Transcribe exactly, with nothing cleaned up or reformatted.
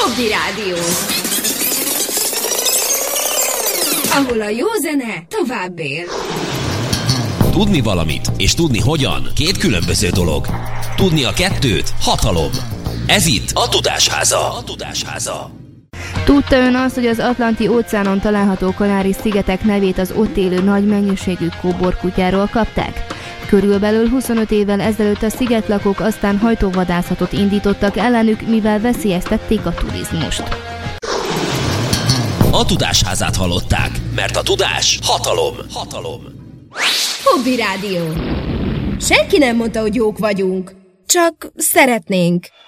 Hobby Rádió, ahol a jó zene tovább él. Tudni valamit és tudni hogyan, két különböző dolog. Tudni a kettőt hatalom. Ez itt a Tudásháza. A Tudásháza. Tudta ön azt, hogy az Atlanti-óceánon található Kanári-szigetek nevét az ott élő nagy mennyiségű kóborkutyáról kapták? Körülbelül huszonöt évvel ezelőtt a szigetlakók aztán hajtóvadászatot indítottak ellenük, mivel veszélyeztették a turizmust. A Tudásházát hallották, mert a tudás hatalom. Hatalom. Hobby Rádió. Senki nem mondta, hogy jók vagyunk. Csak szeretnénk.